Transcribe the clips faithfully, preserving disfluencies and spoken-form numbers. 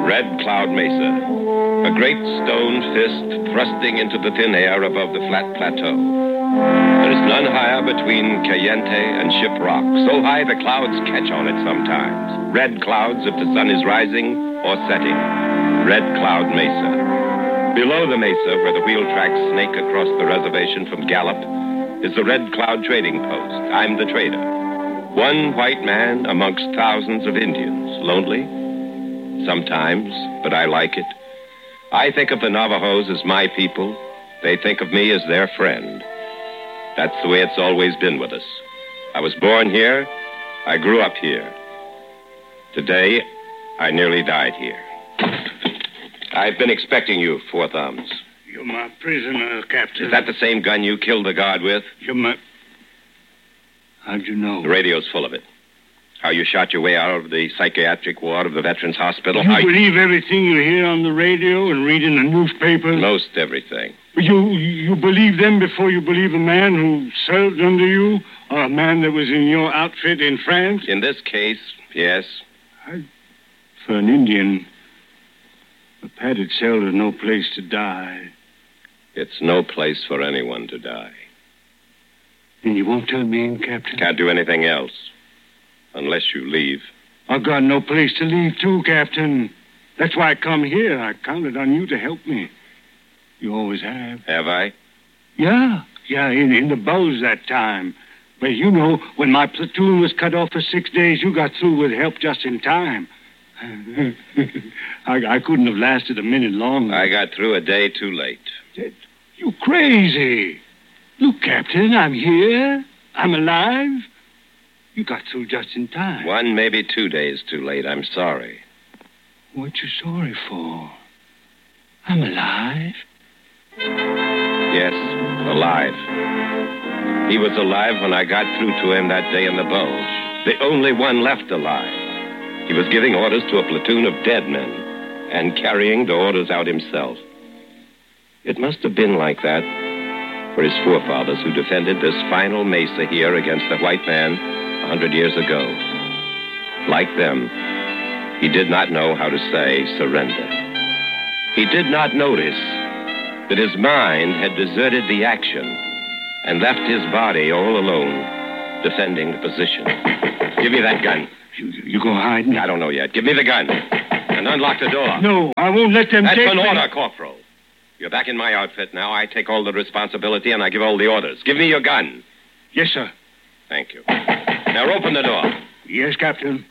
Red Cloud Mesa. A great stone fist thrusting into the thin air above the flat plateau. There is none higher between Cayente and Ship Rock. So high the clouds catch on it sometimes. Red clouds if the sun is rising or setting. Red Cloud Mesa. Below the mesa, where the wheel tracks snake across the reservation from Gallup, is the Red Cloud Trading Post. I'm the trader. One white man amongst thousands of Indians. Lonely? Sometimes, but I like it. I think of the Navajos as my people. They think of me as their friend. That's the way it's always been with us. I was born here. I grew up here. Today, I nearly died here. I've been expecting you, Four Thumbs. You're my prisoner, Captain. Is that the same gun you killed the guard with? You're my... How'd you know? The radio's full of it. How you shot your way out of the psychiatric ward of the Veterans Hospital. You How believe you... everything you hear on the radio and read in the newspapers? Most everything. You you believe them before you believe a man who served under you or a man that was in your outfit in France? In this case, yes. I, for an Indian, a padded cell is no place to die. It's no place for anyone to die. And you won't turn me in, Captain? Can't do anything else. Unless you leave. I've got no place to leave, too, Captain. That's why I come here. I counted on you to help me. You always have. Have I? Yeah. Yeah, in, in the bows that time. But you know, when my platoon was cut off for six days, you got through with help just in time. I, I couldn't have lasted a minute longer. I got through a day too late. You crazy. Look, Captain, I'm here. I'm alive. You got through just in time. One, maybe two days too late. I'm sorry. What you sorry for? I'm alive. Yes, alive. He was alive when I got through to him that day in the bulge. The only one left alive. He was giving orders to a platoon of dead men and carrying the orders out himself. It must have been like that for his forefathers who defended this final mesa here against the white man a hundred years ago. Like them, he did not know how to say surrender. He did not notice that his mind had deserted the action and left his body all alone, defending the position. Give me that gun. You, you go hide me? I don't know yet. Give me the gun. And unlock the door. No, I won't let them That's take an me. order, Corporal. You're back in my outfit now. I take all the responsibility and I give all the orders. Give me your gun. Yes, sir. Thank you. Now open the door. Yes, Captain.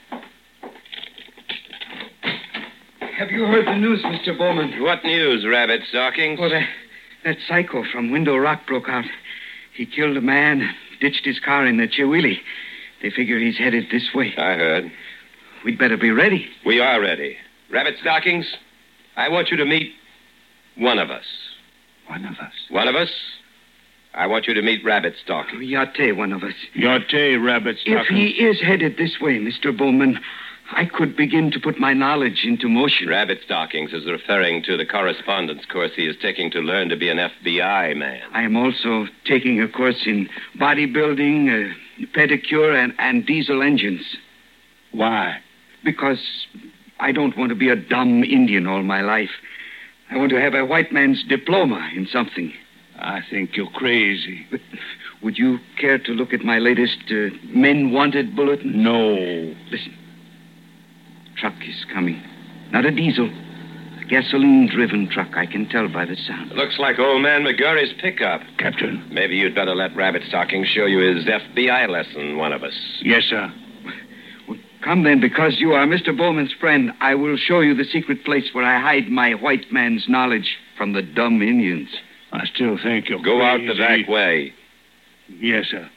Have you heard the news, Mister Bowman? What news, Rabbit Stockings? Well, that, that psycho from Window Rock broke out. He killed a man, ditched his car in the Chihuili. They figure he's headed this way. I heard. We'd better be ready. We are ready. Rabbit Stockings, I want you to meet one of us. One of us? One of us? I want you to meet Rabbit Stockings. Yate, one of us. Yate, Rabbit Stockings. If he is headed this way, Mister Bowman, I could begin to put my knowledge into motion. Rabbit Stockings is referring to the correspondence course he is taking to learn to be an F B I man. I am also taking a course in bodybuilding, uh, pedicure, and, and diesel engines. Why? Because I don't want to be a dumb Indian all my life. I want to have a white man's diploma in something. I think you're crazy. But would you care to look at my latest uh, Men Wanted bulletin? No. Listen. Truck is coming. Not a diesel. A gasoline-driven truck, I can tell by the sound. Looks like old man McGurry's pickup. Captain. Maybe you'd better let Rabbit Stockings show you his F B I lesson, one of us. Yes, sir. Well, come then, because you are Mister Bowman's friend. I will show you the secret place where I hide my white man's knowledge from the dumb Indians. I still think you're Go crazy. out the back way. Yes, sir.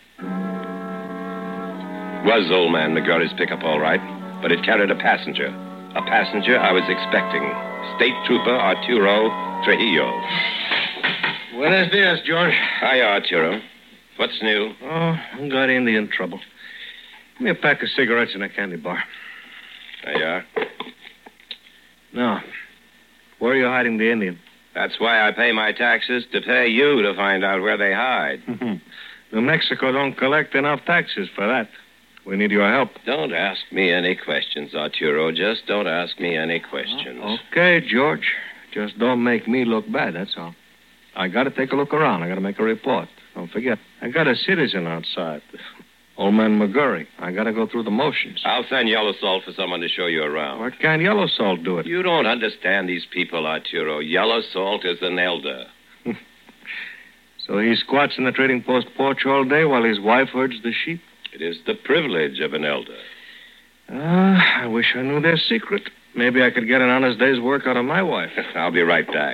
Was old man McGurry's pickup all right? But it carried a passenger. A passenger I was expecting. State Trooper Arturo Trujillo. Buenos dias, George. Hiya, Arturo. What's new? Oh, I got Indian trouble. Give me a pack of cigarettes and a candy bar. There you are. Now, where are you hiding the Indian? That's why I pay my taxes, to pay you to find out where they hide. New Mexico don't collect enough taxes for that. We need your help. Don't ask me any questions, Arturo. Just don't ask me any questions. Oh, okay, George. Just don't make me look bad, that's all. I got to take a look around. I got to make a report. Don't forget, I got a citizen outside. Old man McGurry. I got to go through the motions. I'll send Yellow Salt for someone to show you around. Why can't Yellow Salt do it? You don't understand these people, Arturo. Yellow Salt is an elder. So he squats in the trading post porch all day while his wife herds the sheep? It is the privilege of an elder. Ah, I wish I knew their secret. Maybe I could get an honest day's work out of my wife. I'll be right back.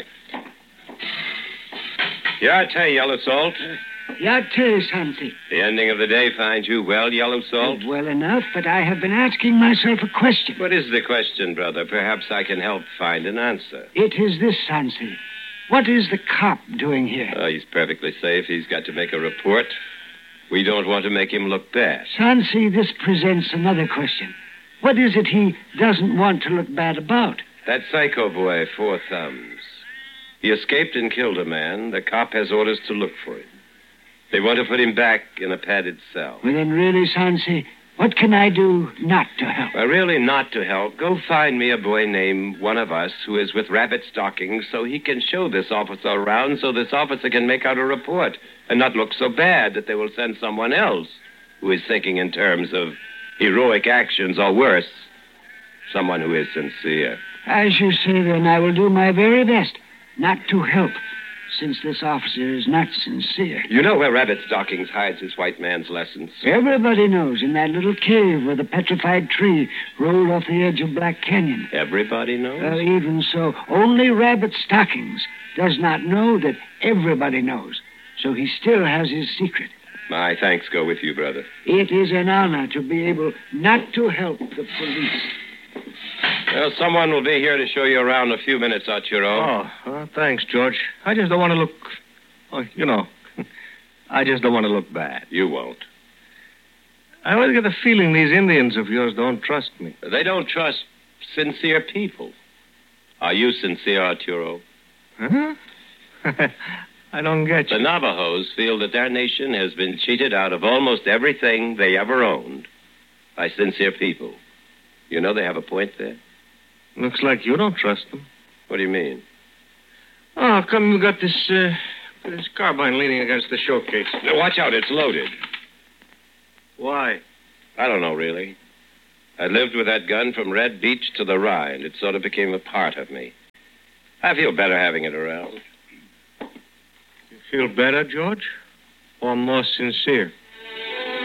Yarte, Yellow Salt. Yate, Santi. The ending of the day finds you well, Yellow Salt? Well enough, but I have been asking myself a question. What is the question, brother? Perhaps I can help find an answer. It is this, Sansi. What is the cop doing here? Oh, he's perfectly safe. He's got to make a report. We don't want to make him look bad. Sansi, this presents another question. What is it he doesn't want to look bad about? That psycho boy, Four Thumbs. He escaped and killed a man. The cop has orders to look for him. They want to put him back in a padded cell. Well, then, really, Sansi, what can I do not to help? Well, really not to help. Go find me a boy named One of Us who is with Rabbit Stockings so he can show this officer around so this officer can make out a report and not look so bad that they will send someone else who is thinking in terms of heroic actions or worse, someone who is sincere. As you say, then, I will do my very best not to help, since this officer is not sincere. You know where Rabbit Stockings hides his white man's lessons? Everybody knows, in that little cave where the petrified tree rolled off the edge of Black Canyon. Everybody knows? Well, even so, only Rabbit Stockings does not know that everybody knows. So he still has his secret. My thanks go with you, brother. It is an honor to be able not to help the police. Well, someone will be here to show you around in a few minutes, Arturo. Oh, well, thanks, George. I just don't want to look... Oh, you know, I just don't want to look bad. You won't. I always get the feeling these Indians of yours don't trust me. They don't trust sincere people. Are you sincere, Arturo? Huh? I don't get you. The Navajos feel that their nation has been cheated out of almost everything they ever owned by sincere people. You know they have a point there? Looks like you don't trust them. What do you mean? Oh, how come you got this, uh, this carbine leaning against the showcase? Now, watch out, it's loaded. Why? I don't know, really. I lived with that gun from Red Beach to the Rye, and it sort of became a part of me. I feel better having it around. You feel better, George? Or more sincere?